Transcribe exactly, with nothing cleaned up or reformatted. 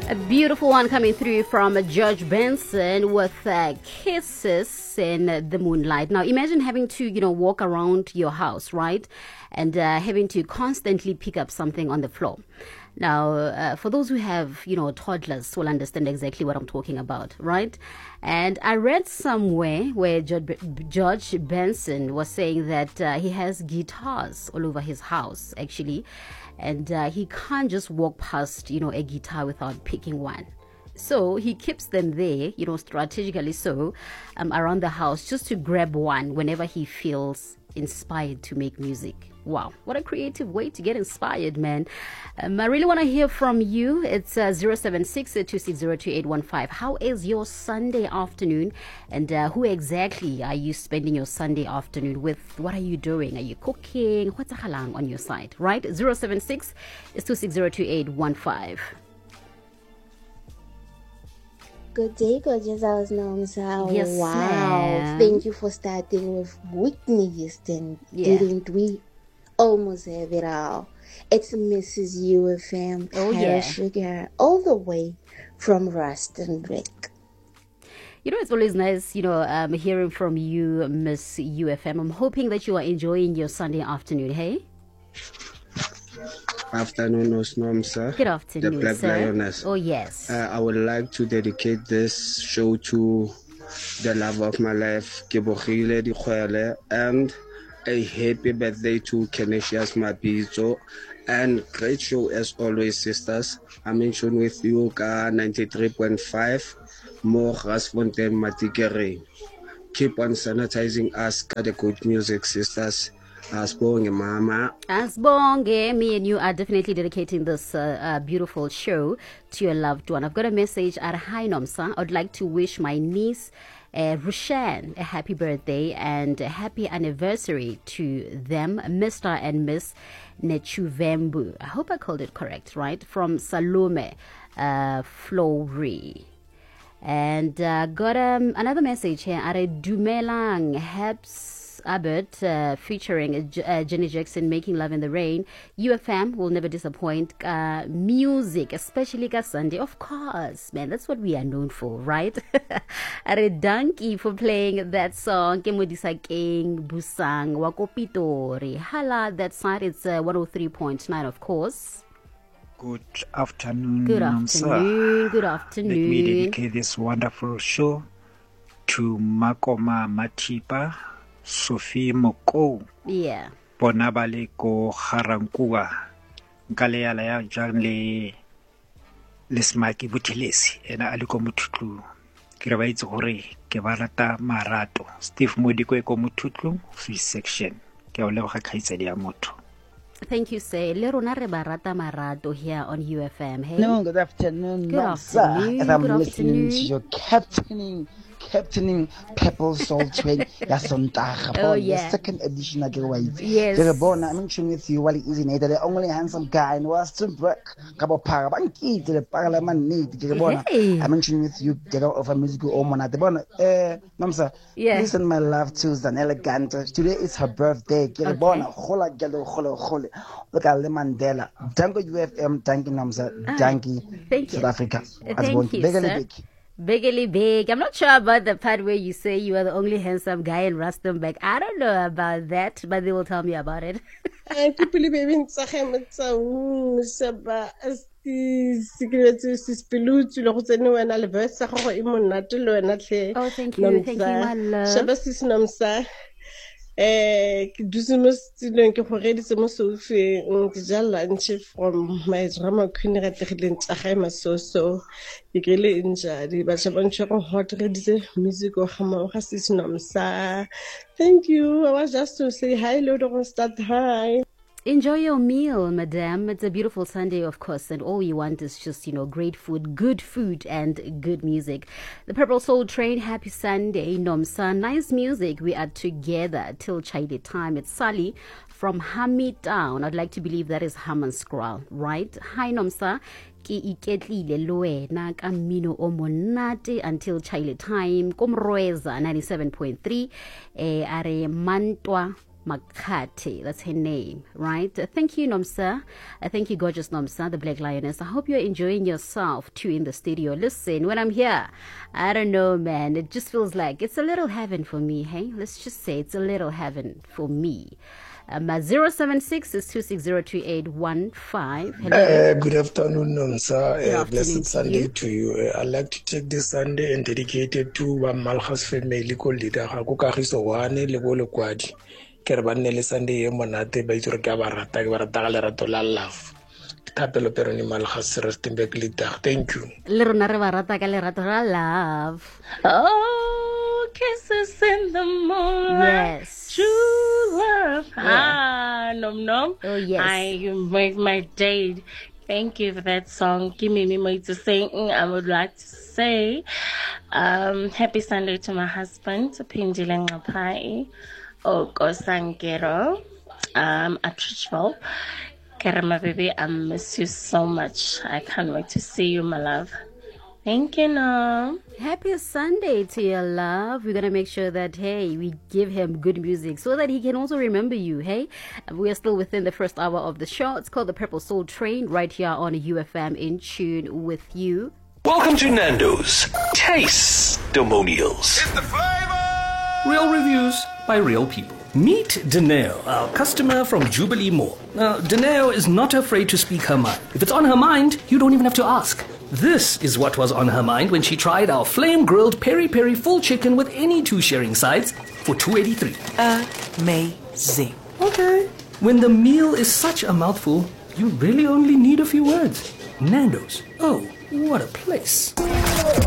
A beautiful one coming through from George Benson with uh, Kisses in the Moonlight. Now, imagine having to, you know, walk around your house, right? And uh, having to constantly pick up something on the floor. Now, uh, for those who have, you know, toddlers will understand exactly what I'm talking about, right? And I read somewhere where George Benson was saying that uh, he has guitars all over his house, actually. And uh, he can't just walk past, you know, a guitar without picking one. So he keeps them there, you know, strategically so, um, around the house just to grab one whenever he feels inspired to make music. Wow, what a creative way to get inspired, man. Um, I really want to hear from you. It's uh, zero seven six, two six zero, two eight one five. How is your Sunday afternoon? And uh, who exactly are you spending your Sunday afternoon with? What are you doing? Are you cooking? What's halang on your side, right? zero seven six, two six zero, two eight one five. Good day, gorgeous. I was Nomsa. Yes, wow. ma'am. Thank you for starting with Whitney Houston. Yeah. Didn't we almost have it all? It's Missus U F M, Oh, Kara yeah. Sugar, all the way from Rustenburg. You know, it's always nice, you know, um, hearing from you, Miss U F M. I'm hoping that you are enjoying your Sunday afternoon, hey? Afternoon, Osnomsa. Good afternoon, The Black sir. Lioness. Oh, yes. Uh, I would like to dedicate this show to the love of my life, Kebogile Dikgwele, and a happy birthday to Canisius Mapizo. And great show as always, sisters. I mentioned with you Ka ninety-three point five, Mo Rasfontaine Matikere. Keep on sanitizing us, Ka the good music, sisters. Asbonge Mama. Asbonge, me and you are definitely dedicating this uh, uh, beautiful show to your loved one. I've got a message at Hi Nomsa. I would like to wish my niece, uh, Rushan, a happy birthday and a happy anniversary to them, Mister and Miss Nechuvembu. I hope I called it correct, right? From Salome uh, Flory. And uh, got um, another message here at Dumelang Hebs Abbott uh, featuring uh, J- uh, Jenny Jackson, Making Love in the Rain. U F M will never disappoint. Uh, music, especially ka Sunday, of course, man, that's what we are known for, right? Are donkey for playing that song. Ke modisa keng busang wa ko Pitori. Hala, that side, it's uh, one oh three point nine, of course. Good afternoon, Good Nomsa. afternoon, good Let afternoon. me dedicate this wonderful show to Makoma Matipa, Sophie Moko, Yeah. Bonabale ko Harankua, Galeala ya Janle Lesmaki Butilesi, and Aliko Mututlu. Kirabaitz Hore, Kevarata Marato, Steve Modiko Mututlu, free section. Keolewa Kaisa Moto. Thank you, sir. Le rona re barata marato here on U F M. Hey. No, good afternoon, Good Nomsa. afternoon, As I'm good listening afternoon. to your captaining, captaining Pebble Soul Train, Yasontaga, Oh, the yeah. second edition of Giveaway. Yes. Jerebona, I'm mentioning with you while he is in it, the only handsome guy in Rustenburg, Cabo Parabanki, to the Parliament need. Jerebona, Hey. I'm mentioning with you, Jero of a musical Omona. The Bona, eh, Nomsa, Yeah. listen, my love to Zanella Ganta. Today is her birthday. Jerebona, Hola Gelo, Holo, Holo. Look at the Mandela. Dango U F M, Danky Nomsa, Danky, Thank South you. Africa. Uh, As Thank born, you, bigly sir. big. Bigly big. I'm not sure about the part where you say you are the only handsome guy in Rustenburg. I don't know about that, but they will tell me about it. Ai people baby ntsage motsa o seba asti secret sispilutu lo go tsene wena le verse go go e monate le wena tle. Oh, thank you. Thank you, my love. Sheba sisinamsa. Eh ke dutse mo stilong ke go reditse mo sofeng ke ja lunch from my drama queen re tlegileng tsa gae masoso ke kele injadi ba tla bontsha go hot reditse music o ga mo ga sisinamsa. Thank you. I was just to say hi, Lord, on start hi. Enjoy your meal, madam. It's a beautiful Sunday, of course, and all you want is just, you know, great food, good food, and good music. The Purple Soul Train, happy Sunday, Nomsa. Nice music. We are together till Chaide time. It's Sally from Hamitown. I'd like to believe that is Hammanskraal, right? Hi, Nomsa. Ke iketlile le wena ka mmino o monate until Chaile time. Komroeza ninety-seven point three. Eh, are Mantwa Makati. That's her name, right? Uh, thank you, Nomsa. Uh, thank you, gorgeous Nomsa, the Black Lioness. I hope you're enjoying yourself too in the studio. Listen, when I'm here, I don't know, man. It just feels like it's a little heaven for me, hey? Let's just say it's a little heaven for me. Um, uh, zero seven six is two six zero two eight one five. Hello. Uh, good afternoon, Nomsa. Good Uh, afternoon blessed to Sunday you. to you. Uh, I'd like to take this Sunday and dedicate it to one Malchus family called Lida Hakukahiso Wane, Lebolo Quadi. Kerbanele Sunday, Monate, Baitur Gabarata, Gabarata, Tola Love. Tapelo Peroni Malchus Restimbeck Lida. Thank you. Little Naravarata Galeratora love. Oh, kisses in the moonlight. Yes. True love. Yeah. Ah, nom nom. Oh, yes. I, you make my day. Thank you for that song. Give me me to sing. I would like to say, um, happy Sunday to my husband, Pindile Ngapai, Okosangero, um, at Richville. Karama baby, I miss you so much. I can't wait to see you, my love. Thank you, Nom. Happy Sunday to your love. We're going to make sure that, hey, we give him good music so that he can also remember you, hey? We are still within the first hour of the show. It's called the Purple Soul Train right here on U F M, in tune with you. Welcome to Nando's Taste-Demonials. It's the flavor! Real reviews by real people. Meet Daneo, our customer from Jubilee Mall. Now, Daneo is not afraid to speak her mind. If it's on her mind, you don't even have to ask. This is what was on her mind when she tried our flame-grilled peri-peri full chicken with any two sharing sides for two dollars and eighty-three cents. Amazing. Okay. When the meal is such a mouthful, you really only need a few words. Nando's. Oh, what a place.